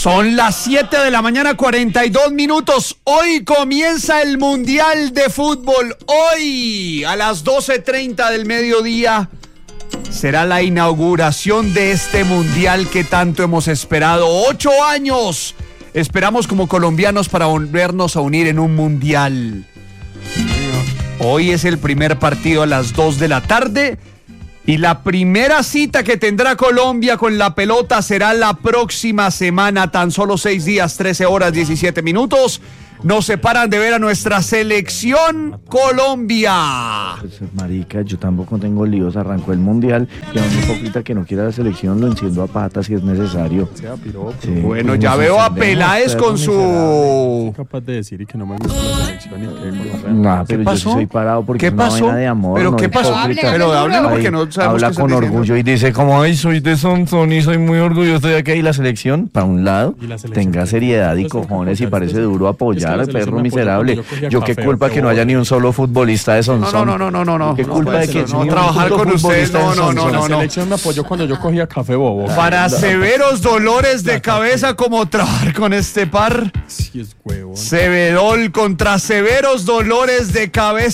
Son las 7 de la mañana, 42 minutos. Hoy comienza el Mundial de Fútbol. Hoy, a las 12:30 del mediodía, será la inauguración de este Mundial que tanto hemos esperado. 8 años esperamos como colombianos para volvernos a unir en un Mundial. Hoy es el primer partido a las 2 de la tarde. Y la primera cita que tendrá Colombia con la pelota será la próxima semana. Tan solo 6 días, 13 horas, 17 minutos. Nos separan de ver a nuestra selección Colombia. Pues, marica, yo tampoco tengo líos. Arrancó el Mundial y a un hipócrita que no quiera la selección lo enciendo a patas si es necesario. Sí, bueno, ya veo a Peláez con su... capaz de decir y que no me gusta la selección y que No, pero yo sí soy parado porque es una vaina de amor. ¿Pero no qué pasó? hipócrita. Pero háblelo porque no sabemos habla qué está con diciendo. orgullo y dice como, ay, soy de Sonson y soy muy orgulloso de acá. Y la selección, para un lado, ¿Y la selección? tenga seriedad y cojones y parece duro apoyar al perro miserable. Yo qué culpa que no haya ni un solo futbolista de Sonson. No. ¿Qué culpa de que no trabajar con usted? No. La selección me apoyó cuando yo cogía café bobo. Para severos dolores de cabeza, como trabajar con este par. Sí, es huevo. Cebedol contra severos dolores de cabeza.